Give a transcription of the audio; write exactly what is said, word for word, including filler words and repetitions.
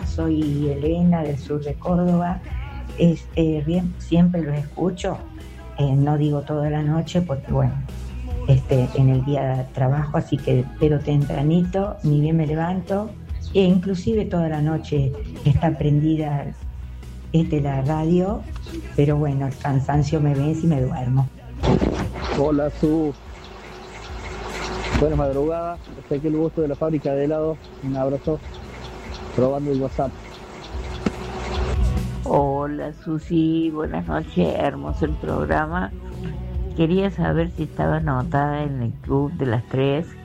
soy Elena del sur de Córdoba. Este, bien, siempre los escucho, eh, no digo toda la noche porque bueno, este, en el día de trabajo, así que pero tempranito, ni bien me levanto, e inclusive toda la noche está prendida este, la radio, pero bueno, el cansancio me vence y me duermo. Hola, Su. Buenas madrugadas. Estoy aquí el gusto de la fábrica de helado. Un abrazo. Probando el WhatsApp. Hola, Susi. Buenas noches. Hermoso el programa. Quería saber si estaba anotada en el club de las tres,